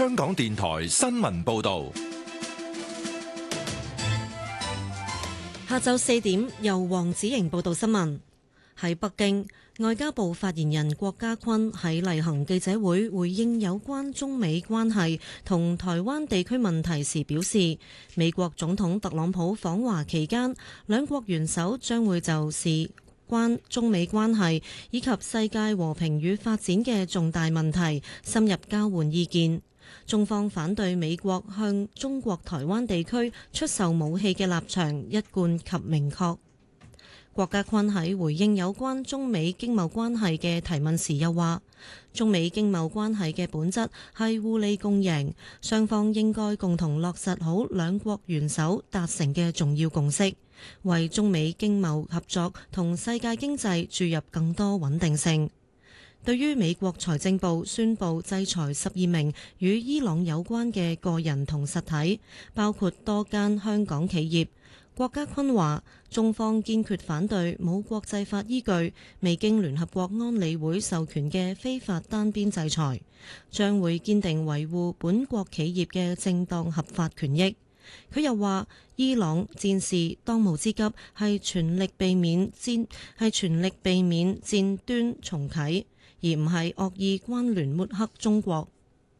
香港電台新聞報道。 下晝4點，由黃子瑩報道新聞。喺北京，外交部發言人郭家坤喺例行記者會回應有關中美關係同台灣地區問題時表示，美國總統特朗普訪華期間，兩國元首將會就事關中美關係以及世界和平與發展嘅重大問題深入交換意見。中方反對美國向中國台灣地區出售武器嘅立場一貫及明確。郭家坤喺回應有關中美經貿關係嘅提問時又話，中美經貿關係嘅本質係互利共贏，雙方應該共同落實好兩國元首達成嘅重要共識，為中美經貿合作同世界經濟注入更多穩定性。對於美國財政部宣布制裁12名與伊朗有關嘅個人同實體，包括多間香港企業，郭家坤話：中方堅決反對冇國際法依據、未經聯合國安理會授權嘅非法單邊制裁，將會堅定維護本國企業嘅正當合法權益。佢又話：伊朗戰事當務之急係全力避免戰端重啟，而唔係惡意關聯抹黑中國。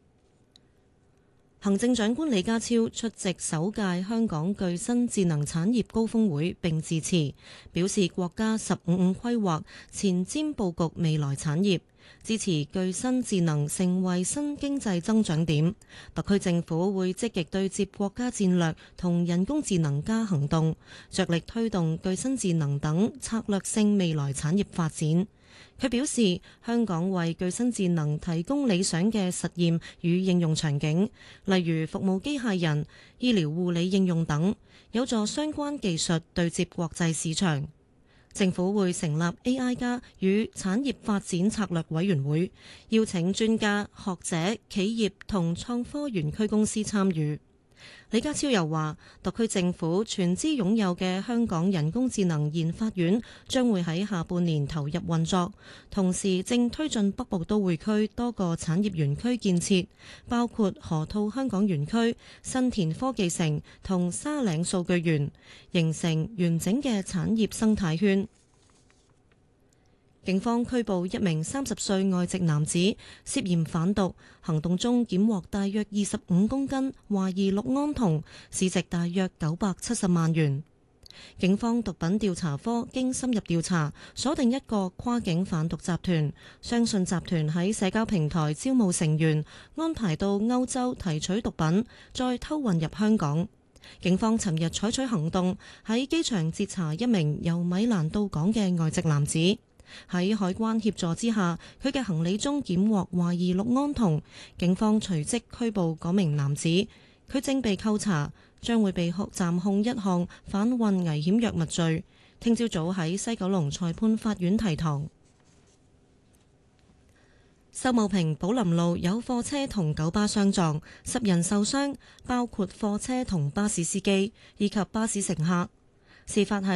行政長官李家超出席首屆香港具新智能產業高峰會並致辭，表示國家15+5規劃前瞻佈局未來產業，支持具新智能成為新經濟增長點。特區政府會積極對接國家戰略同人工智能加行動，着力推動具新智能等策略性未來產業發展。佢表示，香港為具新智能提供理想嘅實驗與應用場景，例如服務機械人、醫療護理應用等，有助相關技術對接國際市場。政府會成立 AI+ 與產業發展策略委員會，邀請專家、學者、企業同創科園區公司參與。李家超又話，特區政府全資擁有嘅香港人工智能研發院將會喺下半年投入運作，同時正推進北部都會區多個產業園區建設，包括河套香港園區、新田科技城同沙嶺數據園，形成完整嘅產業生態圈。警方拘捕一名30歲外籍男子，涉嫌販毒，行動中檢獲大約25公斤懷疑氯胺酮，市值大約970萬元。警方毒品調查科經深入調查，鎖定一個跨境販毒集團，相信集團喺社交平台招募成員，安排到歐洲提取毒品，再偷運入香港。警方尋日採取行動，喺機場截查一名由米蘭到港嘅外籍男子。喺海關協助之下，佢嘅行李中檢獲懷疑氯胺酮，警方隨即拘捕嗰名男子，佢正被扣查，將會被暫控一項販運危險藥物罪，聽朝早喺西九龍裁判法院提堂。秀茂坪寶林路有貨車同九巴相撞，10人受傷，包括貨車同巴士司機以及巴士乘客。事發係